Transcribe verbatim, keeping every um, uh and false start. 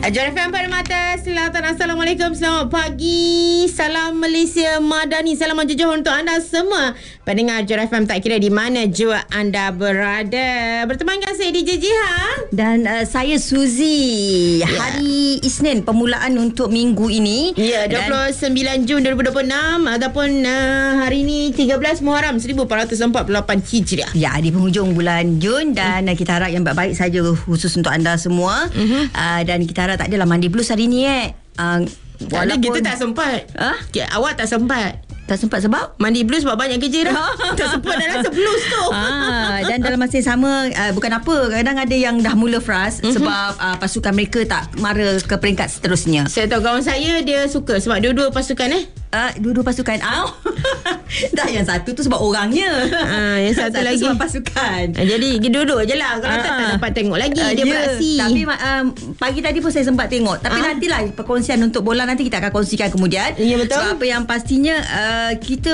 Jar F M Permata Selatan. Assalamualaikum, selamat pagi. Salam Malaysia Madani. Salam menjejah untuk anda semua pendengar Jar F M, tak kira di mana jua anda berada. Bertemankan saya D J Jiha dan uh, saya Suzy. yeah. Hari Isnin, permulaan untuk minggu ini. Ya, yeah, dua puluh sembilan Jun dua ribu dua puluh enam ataupun uh, hari ini tiga belas Muharram seribu empat ratus empat puluh lapan Hijriah. Ya, di penghujung bulan Jun dan mm. kita harap yang baik-baik saja khusus untuk anda semua. Mm-hmm. Uh, dan kita harap tak adalah mandi blues hari ni eh. Uh, walaupun kita tak sempat. Huh? Okay, awak tak sempat. Tak sempat sebab? Mandi blues sebab banyak kerja dah. Tak sempat dah rasa blues tu. Ah, dan dalam masa yang sama, uh, bukan apa, kadang ada yang dah mula frust mm-hmm. sebab uh, pasukan mereka tak mara ke peringkat seterusnya. Saya tahu kawan saya, dia suka sebab dua-dua pasukan eh. Uh, dua-dua pasukan. Oh. Dah, yang satu tu sebab orangnya. Ah, yang satu, satu lagi sebab pasukan. Ah, jadi dua-dua je lah. Kalau ah. tak, tak dapat tengok lagi. Uh, dia yeah. beraksi. Tapi um, pagi tadi pun saya sempat tengok. Tapi ah. nantilah perkongsian untuk bola nanti kita akan kongsikan kemudian. Ya, betul. Sebab apa yang pastinya uh, kita